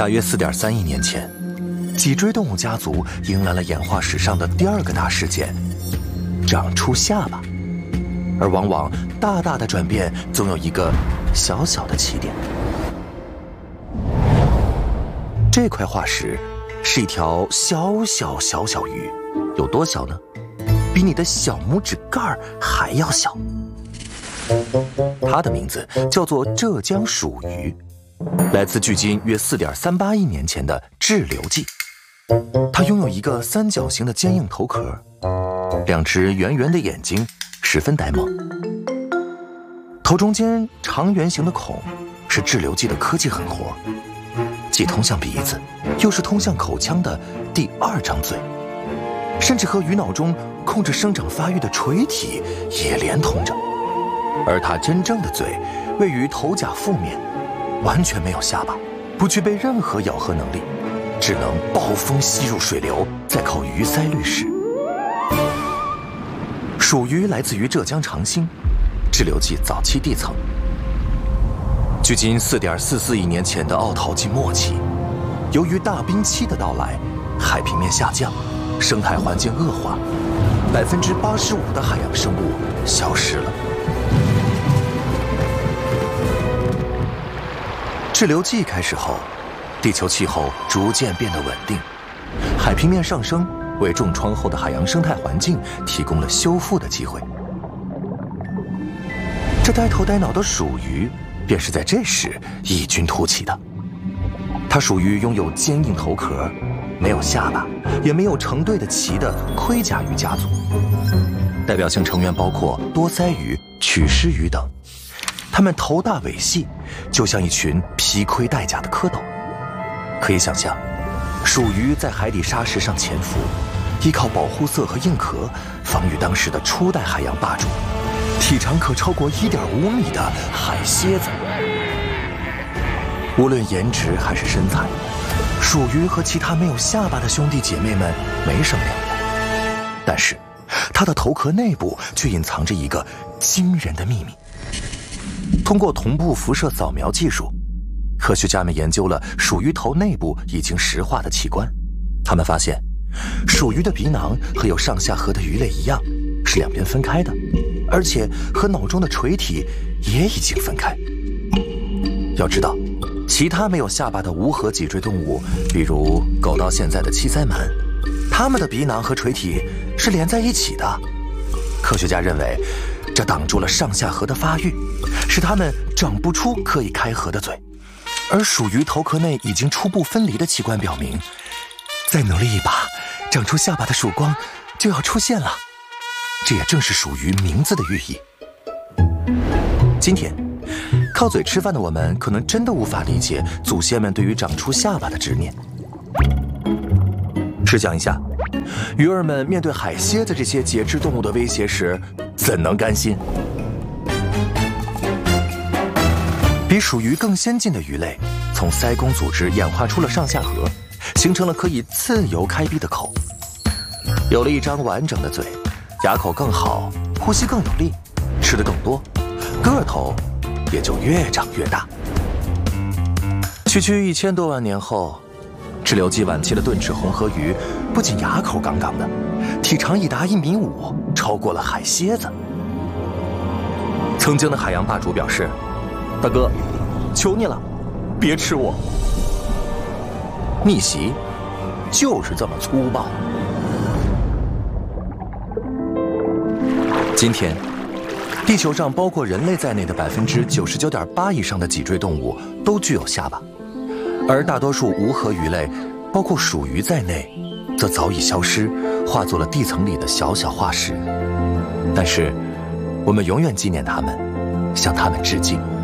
大约4.3亿年前，脊椎动物家族迎来了演化史上的第2个大事件——长出下巴。而往往大大的转变总有一个小小的起点。这块化石是一条小鱼，有多小呢？比你的小拇指盖还要小。它的名字叫做浙江鼠鱼，来自距今约4.38亿年前的志留纪。它拥有一个三角形的坚硬头壳，2只圆圆的眼睛，十分呆萌。头中间长圆形的孔是志留纪的科技狠活，既通向鼻子，又是通向口腔的第2张嘴，甚至和鱼脑中控制生长发育的垂体也连通着。而它真正的嘴位于头甲腹面，完全没有下巴，不具备任何咬合能力，只能暴风吸入水流，再靠鱼鳃滤食。鼠鱼来自于浙江长兴，志留纪早期地层。距今4.44亿年前的奥陶纪末期，由于大冰期的到来，海平面下降，生态环境恶化，85%的海洋生物消失了。志留纪开始后，地球气候逐渐变得稳定，海平面上升为重创后的海洋生态环境提供了修复的机会。这呆头呆脑的鼠鱼便是在这时异军突起的。它属于拥有坚硬头壳、没有下巴，也没有成对的鳍的盔甲鱼家族。代表性成员包括多鳃鱼、曲狮鱼等。它们头大尾细，就像一群披盔戴甲的蝌蚪。可以想象，鼠鱼在海底沙石上潜伏，依靠保护色和硬壳防御当时的初代海洋霸主，体长可超过1.5米的海蝎子。无论颜值还是身材，鼠鱼和其他没有下巴的兄弟姐妹们没什么两样。但是，它的头壳内部却隐藏着一个惊人的秘密。通过同步辐射扫描技术，科学家们研究了鼠鱼头内部已经石化的器官。他们发现，鼠鱼的鼻囊和有上下颌的鱼类一样，是两边分开的，而且和脑中的垂体也已经分开。要知道，其他没有下巴的无颌脊椎动物，比如狗到现在的七鳃鳗，它们的鼻囊和垂体是连在一起的。科学家认为，这挡住了上下颌的发育，使它们长不出可以开合的嘴。而鼠鱼头壳内已经初步分离的器官表明，再努力一把，长出下巴的曙光就要出现了。这也正是鼠鱼名字的寓意。今天，靠嘴吃饭的我们可能真的无法理解祖先们对于长出下巴的执念。试想一下，鱼儿们面对海蝎子这些节肢动物的威胁时，怎能甘心？比鼠鱼更先进的鱼类，从鳃弓组织演化出了上下颌，形成了可以自由开闭的口。有了一张完整的嘴，牙口更好，呼吸更有力，吃得更多，个头也就越长越大。区1000多万年后，志留纪晚期的钝齿红颌鱼不仅牙口杠杠的，体长已达1.5米，超过了海蝎子。曾经的海洋霸主表示：“大哥，求你了，别吃我。”逆袭就是这么粗暴。今天，地球上包括人类在内的99.8%以上的脊椎动物都具有下巴，而大多数无颌鱼类，包括鼠鱼在内，则早已消失，化作了地层里的小小化石。但是，我们永远纪念它们，向它们致敬。